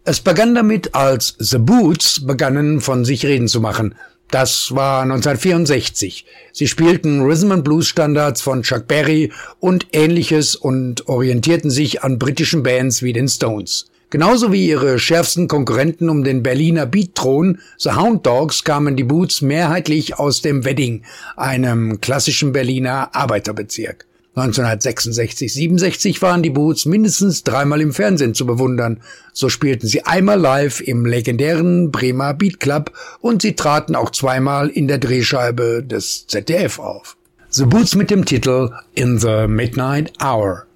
Es begann damit, als The Boots begannen von sich reden zu machen. Das war 1964. Sie spielten Rhythm-and-Blues-Standards von Chuck Berry und Ähnliches und orientierten sich an britischen Bands wie den Stones. Genauso wie ihre schärfsten Konkurrenten um den Berliner Beat-Thron, The Hound Dogs, kamen die Boots mehrheitlich aus dem Wedding, einem klassischen Berliner Arbeiterbezirk. 1966-67 waren die Boots mindestens 3-mal im Fernsehen zu bewundern. So spielten sie einmal live im legendären Bremer Beat Club und sie traten auch 2-mal in der Drehscheibe des ZDF auf. The Boots mit dem Titel In the Midnight Hour.